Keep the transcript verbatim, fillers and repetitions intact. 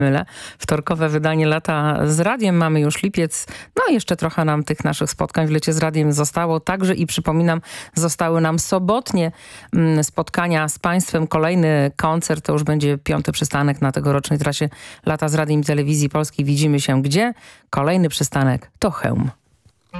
mylę. Wtorkowe wydanie Lata z Radiem. Mamy już lipiec. No i jeszcze trochę nam tych naszych spotkań w Lecie z Radiem zostało. Także i przypominam, zostały nam sobotnie mm, spotkania z Państwem. Kolejny koncert to już będzie piąty przystanek na tegorocznej trasie Lata z Radiem i Telewizji Polskiej. Widzimy się gdzie? Kolejny przystanek to Chełm.